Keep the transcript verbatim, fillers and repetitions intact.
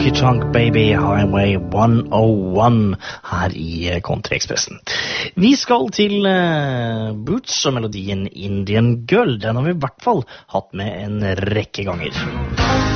Honky Tonk Baby, Highway one oh one her i Country-Expressen. Vi skal til uh, Boots og melodien Indian Girl. Den har vi i hvert fall hatt med en rekke ganger.